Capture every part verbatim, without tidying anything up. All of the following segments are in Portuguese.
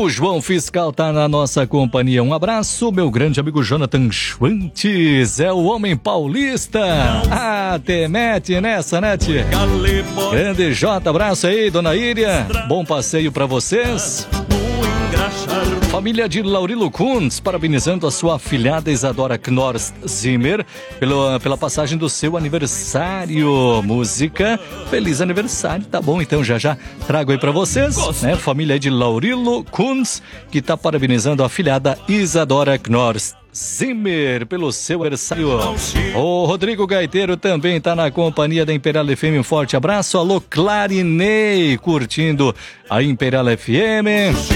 O João Fiscal tá na nossa companhia. Um abraço, meu grande amigo Jonathan Schwantes. É o homem paulista. Ah, te mete nessa, né, tia? Grande J, abraço aí, dona Íria. Bom passeio pra vocês. Família de Laurilo Kunz, parabenizando a sua afilhada Isadora Knorst Zimmer pela, pela passagem do seu aniversário. Música, feliz aniversário, tá bom? Então já já trago aí pra vocês, né? Família de Laurilo Kunz, que tá parabenizando a afilhada Isadora Knorst Zimmer pelo seu aniversário. O Rodrigo Gaiteiro também tá na companhia da Imperial F M. Um forte abraço. Alô, Clarinei, curtindo a Imperial F M.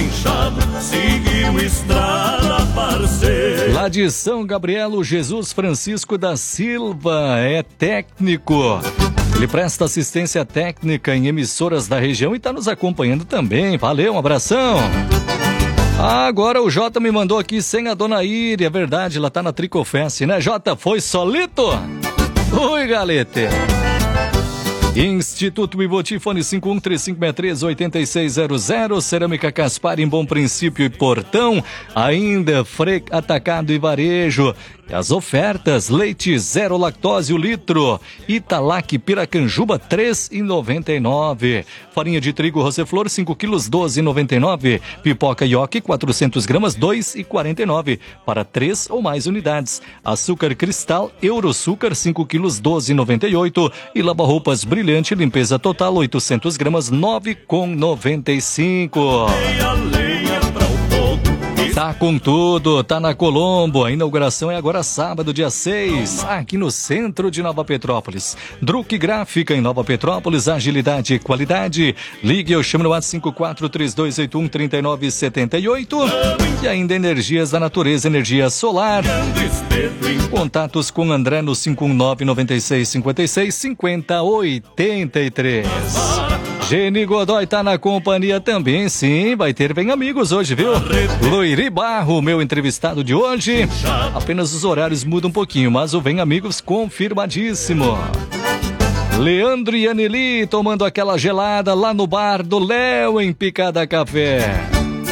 Lá de São Gabriel, Jesus Francisco da Silva é técnico. Ele presta assistência técnica em emissoras da região e tá nos acompanhando também. Valeu, um abração. Ah, agora o Jota me mandou aqui sem a dona Íria, é verdade, ela tá na Tricofest, né, Jota? Foi solito? Ui, galete! Instituto Mivoti, fone cinco um três cinco seis três oito seis zero zero, Cerâmica Caspar em Bom Princípio e Portão, ainda Frei Atacado e Varejo. As ofertas, leite zero lactose o litro, Italac Piracanjuba três reais e noventa e nove centavos, farinha de trigo Roseflor cinco quilos doze reais e noventa e nove centavos, pipoca Yoki quatrocentos gramas dois reais e quarenta e nove centavos, para três ou mais unidades, açúcar Cristal Euroçúcar cinco quilos doze reais e noventa e oito centavos e lava roupas Brilhante limpeza total oitocentos gramas nove reais e noventa e cinco centavos. Tá com tudo, tá na Colombo. A inauguração é agora sábado, dia seis, aqui no centro de Nova Petrópolis. Druck Gráfica em Nova Petrópolis, agilidade e qualidade. Ligue ou chame no WhatsApp cinco quatro três dois oito um três nove sete oito. E ainda Energias da Natureza, energia solar. Contatos com André no cinco um nove nove seis cinco seis cinco zero oito três. Geni Godoy tá na companhia também, sim, vai ter Bem Amigos hoje, viu? Loiri Barro, meu entrevistado de hoje. Apenas os horários mudam um pouquinho, mas o Bem Amigos confirmadíssimo. Leandro e Aneli tomando aquela gelada lá no bar do Léo em Picada Café.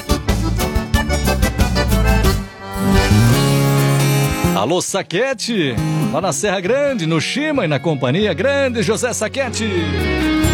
Alô, Saquete, lá na Serra Grande, no Chima e na companhia. Grande José Saquete.